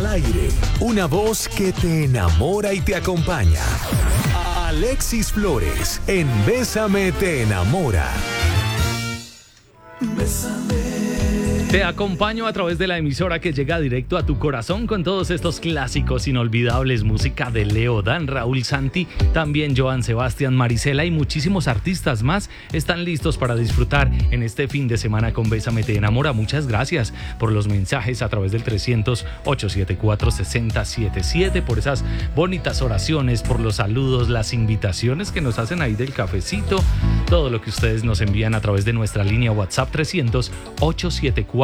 aire, una voz que te enamora y te acompaña. Alexis Flores, en Bésame te enamora. Te acompaño a través de la emisora que llega directo a tu corazón con todos estos clásicos inolvidables, música de Leo Dan, Raúl Santi, también Joan Sebastián, Marisela y muchísimos artistas más están listos para disfrutar en este fin de semana con Bésame te enamora. Muchas gracias por los mensajes a través del 300-874-6077, por esas bonitas oraciones, por los saludos, las invitaciones que nos hacen ahí del cafecito, todo lo que ustedes nos envían a través de nuestra línea WhatsApp 300-874-6077.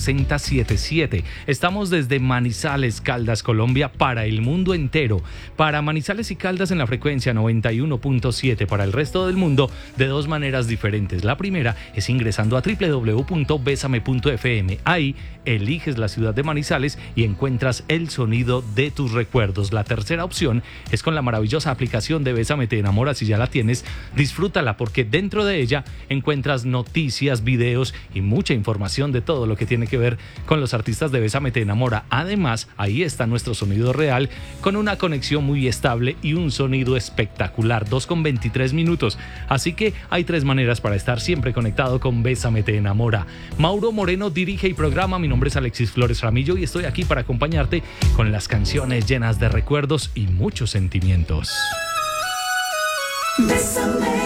Estamos desde Manizales, Caldas, Colombia, para el mundo entero. Para Manizales y Caldas en la frecuencia 91.7. Para el resto del mundo de dos maneras diferentes. La primera es ingresando a www.besame.fm. Ahí eliges la ciudad de Manizales y encuentras el sonido de tus recuerdos. La tercera opción es con la maravillosa aplicación de Bésame te enamora. Si ya la tienes, disfrútala, porque dentro de ella encuentras noticias, videos y mucha información de todo lo que tiene que ver con los artistas de Bésame te enamora. Además, ahí está nuestro sonido real con una conexión muy estable y un sonido espectacular, 2:23 minutos. Así que hay tres maneras para estar siempre conectado con Bésame te enamora. Mauro Moreno dirige y programa. Mi nombre es Alexis Flores Ramillo y estoy aquí para acompañarte con las canciones llenas de recuerdos y muchos sentimientos. Bésame.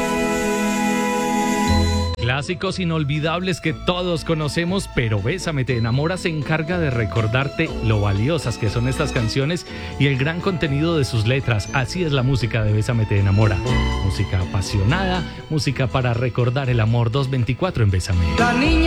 Clásicos inolvidables que todos conocemos, pero Bésame te enamora se encarga de recordarte lo valiosas que son estas canciones y el gran contenido de sus letras. Así es la música de Bésame te enamora. Música apasionada, música para recordar el amor. 2:24 en Bésame.